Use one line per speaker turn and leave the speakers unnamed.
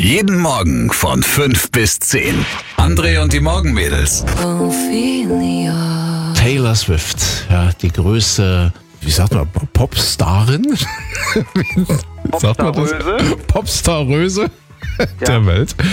Jeden Morgen von 5 bis 10. André und die Morgenmädels.
Taylor Swift, ja, die größte, wie sagt man, Popstarin? Sagt man das? Popstarröse der Welt.